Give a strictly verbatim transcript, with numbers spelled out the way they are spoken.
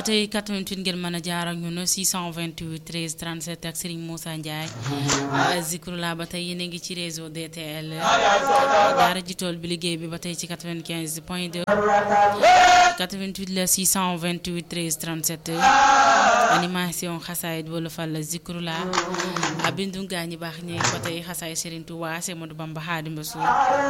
tey quatre-vingt-huit ngeen mën a jaar ak ñun six cent vingt-huit treize trente-sept ak Serigne Moussa Ndiaye Zikrullah ba tey yéen a ngi ci réseau D T L daara ji tool bi liggéey bi ba tey ci quatre-vingt-quinze point deux quatre-vingt-huit la six cent vingt-huit treize trente-sept animation xasaayid wala fal Zikrullah abindu gaa ñi baax ñi ba tey xasaay Serigne Touba Modou Bamba Xaadimu Rasuul